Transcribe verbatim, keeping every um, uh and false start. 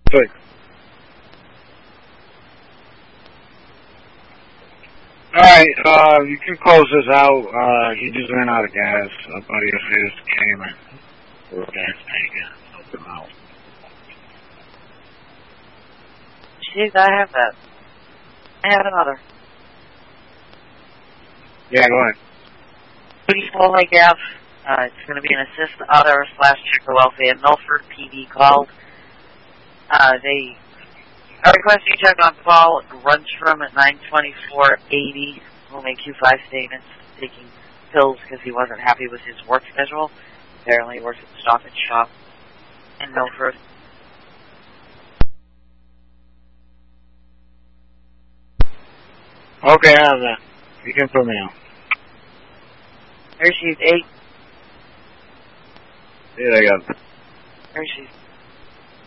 Good. Alright, uh, you can close this out. Uh, he just ran out of gas. A buddy of his came and threw a gas tank and helped him out. Jeez, I have that. I have another. Yeah, go ahead. Beautiful Lake Ave. Uh, it's going to be an assist other slash Czechoslovakia Milford P D called. Uh, they are requesting check on Paul Runstrom at nine twenty-four eighty. Will make you five statements, taking pills because he wasn't happy with his work schedule. Apparently he works at the Stop and Shop in Milford. Okay, I have that. You can put me on. Hershey's eight. Yeah, I got it. Hershey's